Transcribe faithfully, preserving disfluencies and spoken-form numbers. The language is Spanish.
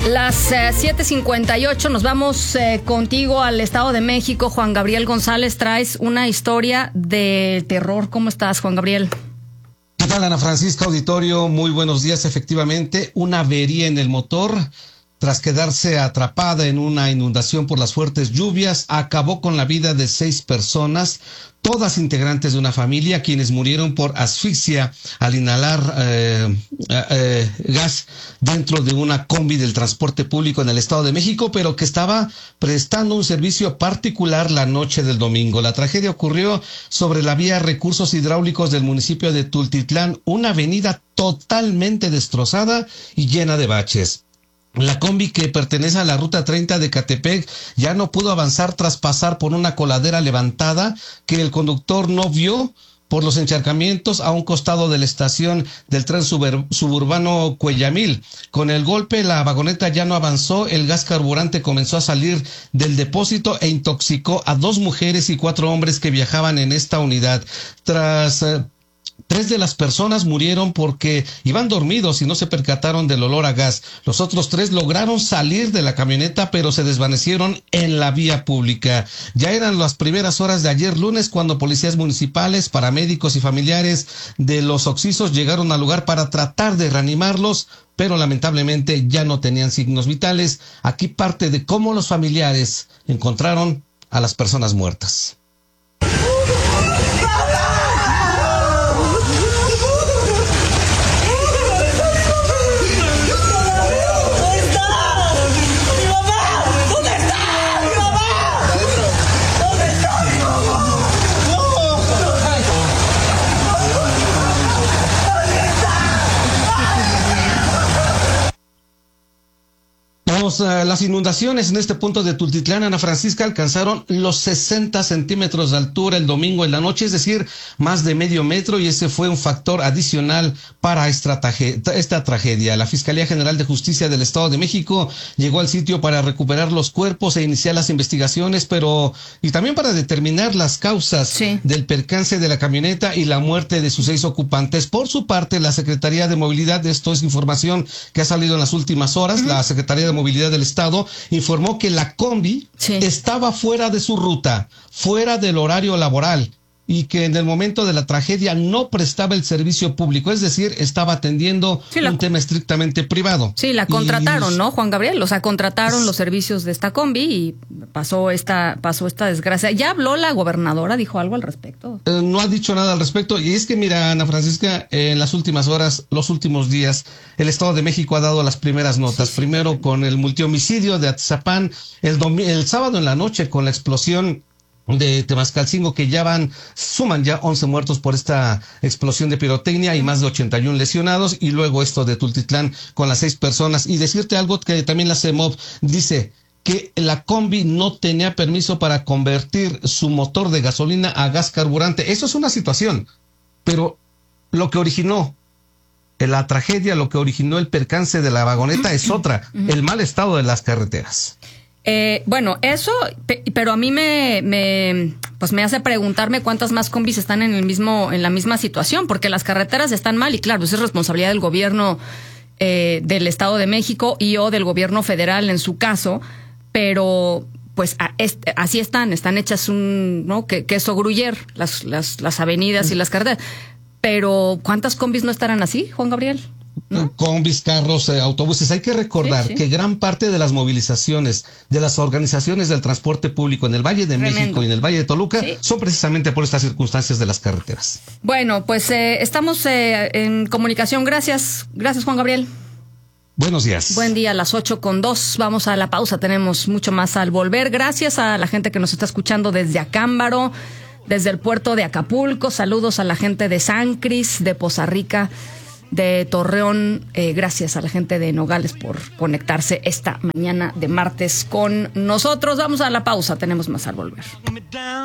Las eh, siete cincuenta y ocho, nos vamos eh, contigo al Estado de México. Juan Gabriel González, traes una historia de terror. ¿Cómo estás, Juan Gabriel? ¿Qué tal, Ana Francisca, auditorio? Muy buenos días. Efectivamente, una avería en el motor, tras quedarse atrapada en una inundación por las fuertes lluvias, acabó con la vida de seis personas, todas integrantes de una familia, quienes murieron por asfixia al inhalar eh, eh, gas dentro de una combi del transporte público en el Estado de México, pero que estaba prestando un servicio particular la noche del domingo. La tragedia ocurrió sobre la vía Recursos Hidráulicos del municipio de Tultitlán, una avenida totalmente destrozada y llena de baches. La combi, que pertenece a la ruta treinta de Catepec, ya no pudo avanzar tras pasar por una coladera levantada que el conductor no vio por los encharcamientos a un costado de la estación del tren suburbano Cuellamil. Con el golpe, la vagoneta ya no avanzó, el gas carburante comenzó a salir del depósito e intoxicó a dos mujeres y cuatro hombres que viajaban en esta unidad. Tras eh, Tres de las personas murieron porque iban dormidos y no se percataron del olor a gas. Los otros tres lograron salir de la camioneta, pero se desvanecieron en la vía pública. Ya eran las primeras horas de ayer lunes cuando policías municipales, paramédicos y familiares de los occisos llegaron al lugar para tratar de reanimarlos, pero lamentablemente ya no tenían signos vitales. Aquí parte de cómo los familiares encontraron a las personas muertas. Las inundaciones en este punto de Tultitlán, Ana Francisca, alcanzaron los sesenta centímetros de altura el domingo en la noche, es decir, más de medio metro, y ese fue un factor adicional para esta, esta tragedia. La Fiscalía General de Justicia del Estado de México llegó al sitio para recuperar los cuerpos e iniciar las investigaciones, pero y también para determinar las causas sí. del percance de la camioneta y la muerte de sus seis ocupantes. Por su parte, la Secretaría de Movilidad, esto es información que ha salido en las últimas horas, uh-huh. la Secretaría de Movilidad del Estado informó que la combi sí. estaba fuera de su ruta, fuera del horario laboral, y que en el momento de la tragedia no prestaba el servicio público, es decir, estaba atendiendo sí, la, un tema estrictamente privado. Sí, la contrataron, y, ¿no, Juan Gabriel? O sea, contrataron es, los servicios de esta combi y pasó esta pasó esta desgracia. ¿Ya habló la gobernadora? ¿Dijo algo al respecto? Eh, no ha dicho nada al respecto, y es que, mira, Ana Francisca, en las últimas horas, los últimos días, el Estado de México ha dado las primeras notas. Sí, sí. Primero con el multihomicidio de Atizapán, el, domi- el sábado en la noche con la explosión de Temascalcingo, que ya van, suman ya once muertos por esta explosión de pirotecnia y más de ochenta y uno lesionados, y luego esto de Tultitlán con las seis personas. Y decirte algo que también la CEMOV dice, que la combi no tenía permiso para convertir su motor de gasolina a gas carburante. Eso es una situación, pero lo que originó la tragedia, lo que originó el percance de la vagoneta es otra, el mal estado de las carreteras. Eh, bueno, eso, pero a mí me, me, pues me hace preguntarme cuántas más combis están en el mismo, en la misma situación, porque las carreteras están mal y claro, eso es responsabilidad del gobierno eh, del Estado de México y o del gobierno federal en su caso, pero pues a, este, así están, están hechas un, ¿no? Que, queso gruyer, las, las, las avenidas y las carreteras. Pero ¿cuántas combis no estarán así, Juan Gabriel? ¿No? Combis, carros, eh, autobuses. Hay que recordar sí, sí. que gran parte de las movilizaciones de las organizaciones del transporte público en el Valle de Tremendo. México y en el Valle de Toluca sí. son precisamente por estas circunstancias de las carreteras. Bueno, pues eh, estamos eh, en comunicación. Gracias. Gracias, Juan Gabriel. Buenos días. Buen día, a las ocho con dos. Vamos a la pausa. Tenemos mucho más al volver. Gracias a la gente que nos está escuchando desde Acámbaro, desde el puerto de Acapulco. Saludos a la gente de San Cris, de Poza Rica, de Torreón. Eh, gracias a la gente de Nogales por conectarse esta mañana de martes con nosotros. Vamos a la pausa, tenemos más al volver.